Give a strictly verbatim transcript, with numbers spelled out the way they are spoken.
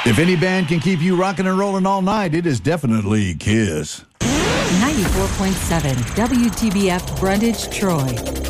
If any band can keep you rocking and rolling all night, it is definitely Kiss. ninety-four point seven W T B F Brundage, Troy.